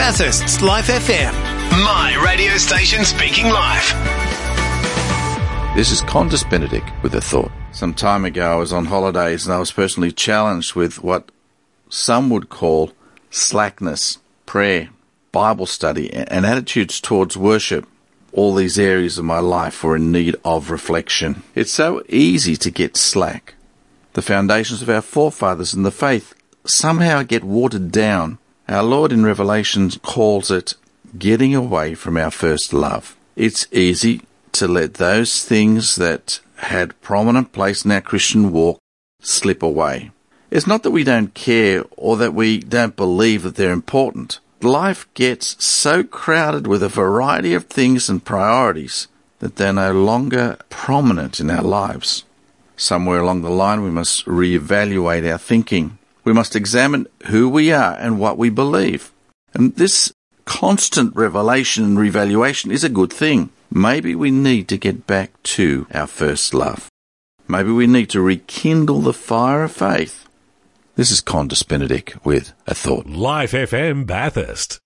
Bathurst's Life FM. My radio station speaking life. This is Qantas Benedict with a thought. Some time ago I was on holidays and I was personally challenged with what some would call slackness, prayer, Bible study, and attitudes towards worship. All these areas of my life were in need of reflection. It's so easy to get slack. The foundations of our forefathers in the faith somehow get watered down. Our Lord in Revelation calls it getting away from our first love. It's easy to let those things that had prominent place in our Christian walk slip away. It's not that we don't care or that we don't believe that they're important. Life gets so crowded with a variety of things and priorities that they're no longer prominent in our lives. Somewhere along the line we must reevaluate our thinking. We must examine who we are and what we believe. And this constant revelation and revaluation is a good thing. Maybe we need to get back to our first love. Maybe we need to rekindle the fire of faith. This is Qantas Benedict with a thought. Life FM Bathurst.